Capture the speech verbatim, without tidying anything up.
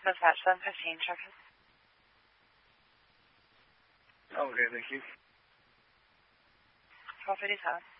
Dispatch seven fifteen, check-in. Okay, thank you. twelve fifty-seven.